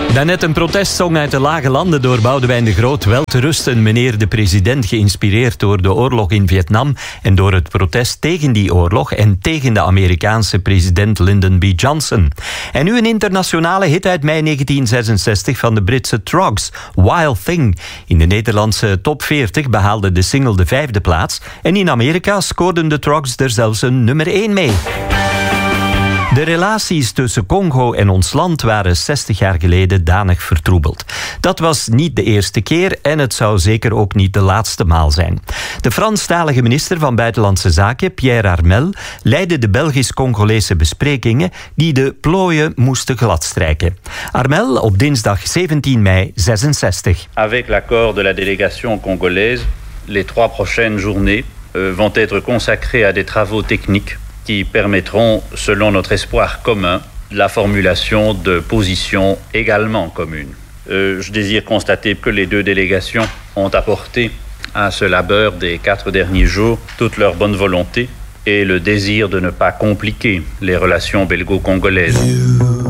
Daarnet een protestsong uit de Lage Landen door Boudewijn de Groot. Wel te rusten, meneer de president, geïnspireerd door de oorlog in Vietnam en door het protest tegen die oorlog en tegen de Amerikaanse president Lyndon B. Johnson. En nu een internationale hit uit mei 1966 van de Britse Troggs, Wild Thing. In de Nederlandse top 40 behaalde de single de 5e plaats en in Amerika scoorden de Troggs er zelfs een nummer 1 mee. De relaties tussen Congo en ons land waren 60 jaar geleden danig vertroebeld. Dat was niet de eerste keer en het zou zeker ook niet de laatste maal zijn. De Franstalige minister van Buitenlandse Zaken, Pierre Harmel, leidde de Belgisch-Congolese besprekingen die de plooien moesten gladstrijken. Harmel op dinsdag 17 mei 66. Avec l'accord de la délégation congolaise, les 3 prochaines journées vont être consacrées à des travaux techniques qui permettront, selon notre espoir commun, la formulation de positions également communes. Je désire constater que les 2 délégations ont apporté à ce labeur des 4 derniers jours toute leur bonne volonté et le désir de ne pas compliquer les relations belgo-congolaises.